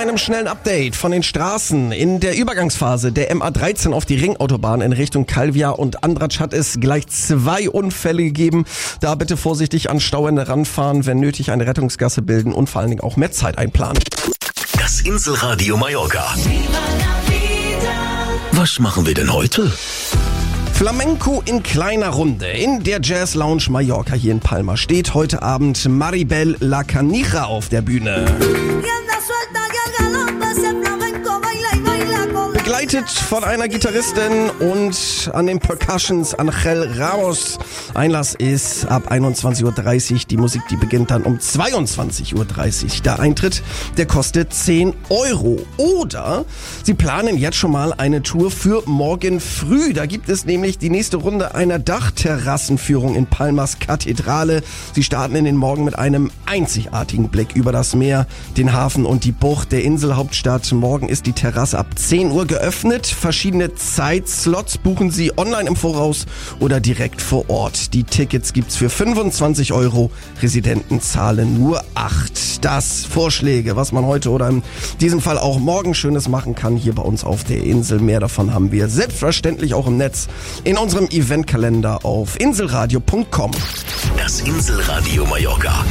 einem schnellen Update von den Straßen. In der Übergangsphase der MA13 auf die Ringautobahn in Richtung Calvia und Andratsch hat es gleich 2 Unfälle gegeben. Da bitte vorsichtig an Stauende ranfahren, wenn nötig eine Rettungsgasse bilden und vor allen Dingen auch mehr Zeit einplanen. Das Inselradio Mallorca. Was machen wir denn heute? Flamenco in kleiner Runde. In der Jazz Lounge Mallorca hier in Palma steht heute Abend Maribel La Canija auf der Bühne. Begleitet von einer Gitarristin und an den Percussions Angel Ramos. Einlass ist ab 21.30 Uhr. Die Musik, die beginnt dann um 22.30 Uhr. Der Eintritt, der kostet 10 Euro. Oder Sie planen jetzt schon mal eine Tour für morgen früh. Da gibt es nämlich die nächste Runde einer Dachterrassenführung in Palmas Kathedrale. Sie starten in den Morgen mit einem einzigartigen Blick über das Meer, den Hafen und die Bucht der Inselhauptstadt. Morgen ist die Terrasse ab 10 Uhr geöffnet. Verschiedene Zeitslots buchen Sie online im Voraus oder direkt vor Ort. Die Tickets gibt's für 25 Euro. Residenten zahlen nur 8. Das Vorschläge, was man heute oder in diesem Fall auch morgen Schönes machen kann hier bei uns auf der Insel. Mehr davon haben wir selbstverständlich auch im Netz in unserem Eventkalender auf inselradio.com. Das Inselradio Mallorca.